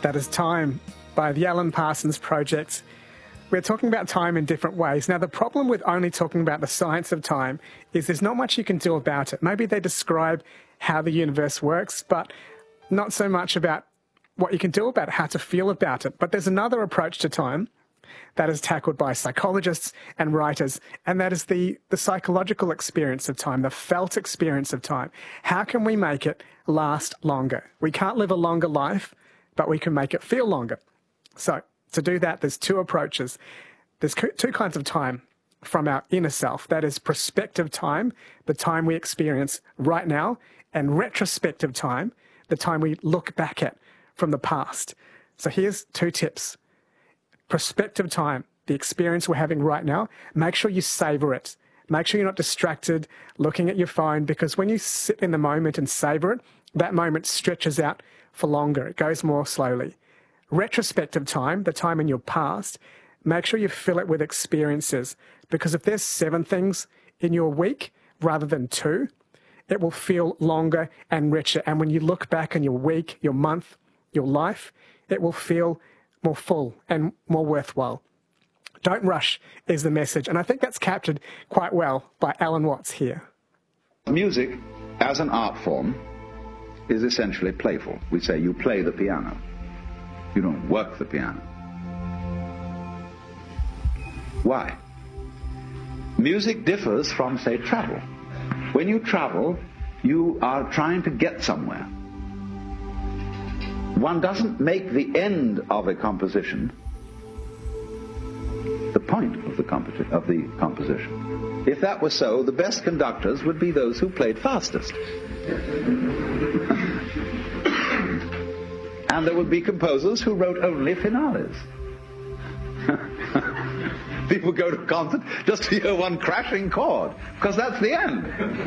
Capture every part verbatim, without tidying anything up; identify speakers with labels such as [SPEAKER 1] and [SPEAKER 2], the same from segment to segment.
[SPEAKER 1] That is Time by the Alan Parsons Project. We're talking about time in different ways. Now, the problem with only talking about the science of time is there's not much you can do about it. Maybe they describe how the universe works, but not so much about what you can do about it, how to feel about it. But there's another approach to time that is tackled by psychologists and writers, and that is the, the psychological experience of time, the felt experience of time. How can we make it last longer? We can't live a longer life, but we can make it feel longer. So to do that, there's two approaches. There's two kinds of time from our inner self. That is prospective time, the time we experience right now, and retrospective time, the time we look back at from the past. So here's two tips. Prospective time, the experience we're having right now, make sure you savor it. Make sure you're not distracted looking at your phone, because when you sit in the moment and savor it, that moment stretches out for longer. It goes more slowly. Retrospective time, the time in your past, make sure you fill it with experiences, because if there's seven things in your week rather than two, it will feel longer and richer. And when you look back on your week, your month, your life, it will feel more full and more worthwhile. Don't rush is the message. And I think that's captured quite well by Alan Watts here.
[SPEAKER 2] Music, as an art form, is essentially playful. We say you play the piano. You don't work the piano. Why? Music differs from, say, travel. When you travel, you are trying to get somewhere. One doesn't make the end of a composition the point of the, compo- of the composition. If that were so, the best conductors would be those who played fastest. And there would be composers who wrote only finales. People go to a concert just to hear one crashing chord, because that's the end.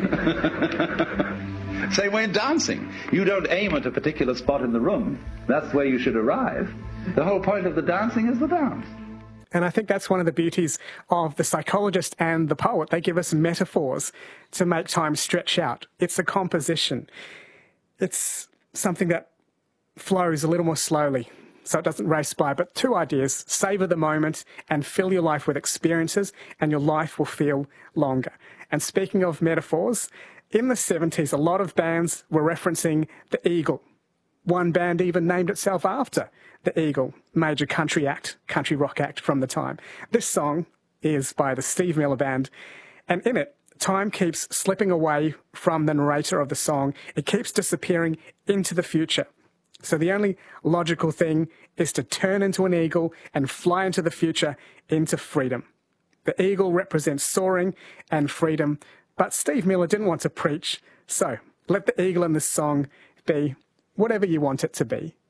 [SPEAKER 2] Same way in dancing. You don't aim at a particular spot in the room. That's where you should arrive. The whole point of the dancing is the dance.
[SPEAKER 1] And I think that's one of the beauties of the psychologist and the poet. They give us metaphors to make time stretch out. It's a composition. It's something that flows a little more slowly, so it doesn't race by. But two ideas: savor the moment and fill your life with experiences, and your life will feel longer. And speaking of metaphors, in the seventies, a lot of bands were referencing the eagle. One band even named itself after the Eagle, major country act, country rock act from the time. This song is by the Steve Miller Band, and in it, time keeps slipping away from the narrator of the song. It keeps disappearing into the future. So the only logical thing is to turn into an eagle and fly into the future, into freedom. The eagle represents soaring and freedom, but Steve Miller didn't want to preach, so let the eagle in this song be whatever you want it to be.